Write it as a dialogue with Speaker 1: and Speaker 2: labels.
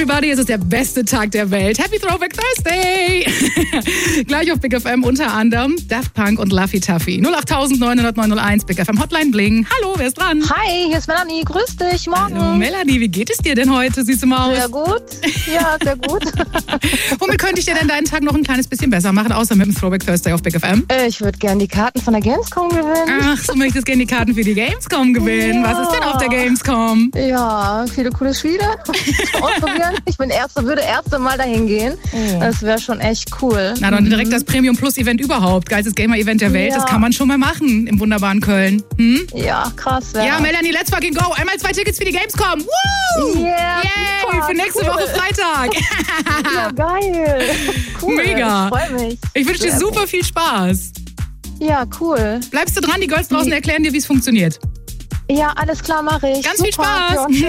Speaker 1: everybody, es ist der beste Tag der Welt. Happy Throwback Thursday! Gleich auf Big FM unter anderem Daft Punk und Laffy Taffy. 08900 Big FM Hotline Bling. Hallo, wer ist dran?
Speaker 2: Hi, hier ist Melanie. Grüß dich. Morgen.
Speaker 1: Hallo Melanie, wie geht es dir denn heute, süße Maus?
Speaker 2: Sehr gut. Ja, sehr gut.
Speaker 1: Womit könnte ich dir denn deinen Tag noch ein kleines bisschen besser machen, außer mit dem Throwback Thursday auf Big FM?
Speaker 2: Ich würde gerne die Karten von der Gamescom gewinnen.
Speaker 1: Ach, du möchtest gerne die Karten für die Gamescom gewinnen.
Speaker 2: Ja.
Speaker 1: Was ist denn auf der Gamescom?
Speaker 2: Ja, viele coole Spiele. Ausprobieren. Ich würde erste Mal dahin gehen.
Speaker 1: Oh.
Speaker 2: Das wäre schon echt cool.
Speaker 1: Na, dann direkt das Premium Plus Event überhaupt. Geilstes Gamer-Event der Welt.
Speaker 2: Ja.
Speaker 1: Das kann man schon mal machen im wunderbaren Köln. Hm?
Speaker 2: Ja, krass.
Speaker 1: Ja, Melanie, let's fucking go. Einmal 2 Tickets für die Gamescom. Woo!
Speaker 2: Yeah,
Speaker 1: Yay,
Speaker 2: super,
Speaker 1: für nächste Woche Freitag.
Speaker 2: Ja, geil. Cool.
Speaker 1: Mega.
Speaker 2: Ich freue mich.
Speaker 1: Ich wünsche dir super viel Spaß.
Speaker 2: Ja, cool.
Speaker 1: Bleibst du dran? Die Girls draußen erklären dir, wie es funktioniert.
Speaker 2: Ja, alles klar, mache ich.
Speaker 1: Ganz viel
Speaker 2: Super.
Speaker 1: Spaß.
Speaker 2: Ja.